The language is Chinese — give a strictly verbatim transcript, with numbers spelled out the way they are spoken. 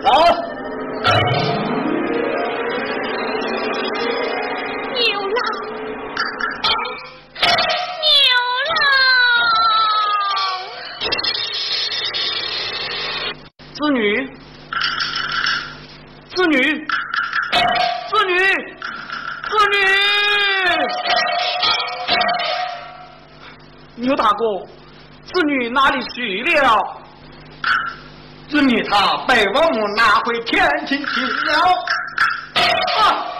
走。 牛郎，牛郎， 织女，织女，织女，织女，牛大哥，织女哪里去了？ 织女她被我们拿回天庭去了。啊！